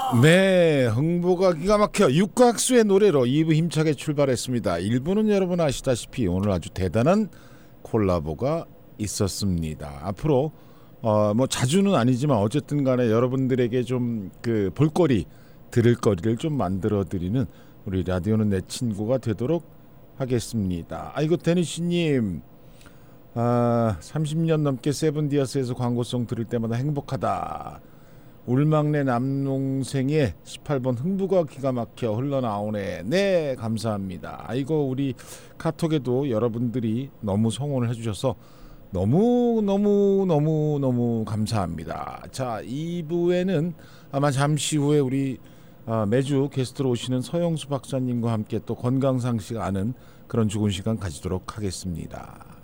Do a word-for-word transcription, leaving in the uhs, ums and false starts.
네, 흥부가 기가 막혀 육각수의 노래로 이 부 힘차게 출발했습니다. 일 부는 여러분 아시다시피 오늘 아주 대단한 콜라보가 있었습니다. 앞으로 어, 뭐 자주는 아니지만 어쨌든 간에 여러분들에게 좀 그 볼거리, 들을 거리를 좀 만들어 드리는 우리 라디오는 내 친구가 되도록 하겠습니다. 아이고 데니시님, 아, 삼십 년 넘게 세븐디어스에서 광고송 들을 때마다 행복하다. 울막내 남동생의 십팔 번 흥부가 기가 막혀 흘러나오네. 네, 감사합니다. 아이고 우리 카톡에도 여러분들이 너무 성원을 해주셔서 너무 너무 너무 너무 감사합니다. 자, 이 부에는 아마 잠시 후에 우리 아, 매주 게스트로 오시는 서영수 박사님과 함께 또 건강상식 아는 그런 좋은 시간 가지도록 하겠습니다.